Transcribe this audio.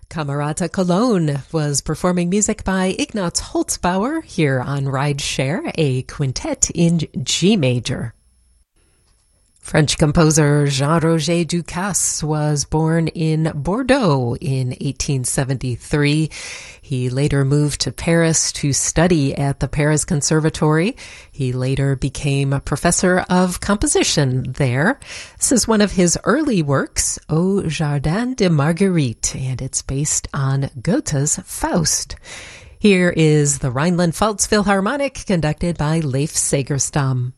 Camerata Cologne was performing music by Ignaz Holzbauer here on Rideshare, a quintet in G major. French composer Jean-Roger Ducasse was born in Bordeaux in 1873. He later moved to Paris to study at the Paris Conservatory. He later became a professor of composition there. This is one of his early works, Au Jardin de Marguerite, and it's based on Goethe's Faust. Here is the Rhineland-Pfalz Philharmonic, conducted by Leif Segerstam.